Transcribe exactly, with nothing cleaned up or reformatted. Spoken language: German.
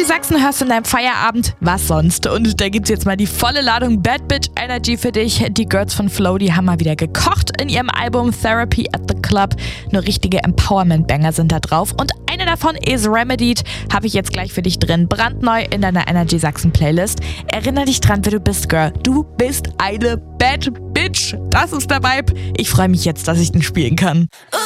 Sachsen hörst du in deinem Feierabend, was sonst? Und da gibt's jetzt mal die volle Ladung Bad Bitch Energy für dich. Die Girls von Flow, die haben mal wieder gekocht in ihrem Album Therapy at the Club. Nur richtige Empowerment-Banger sind da drauf. Und eine davon ist Remedied, habe ich jetzt gleich für dich drin. Brandneu in deiner Energy Sachsen Playlist. Erinnere dich dran, wer du bist, Girl. Du bist eine Bad Bitch. Das ist der Vibe. Ich freue mich jetzt, dass ich den spielen kann.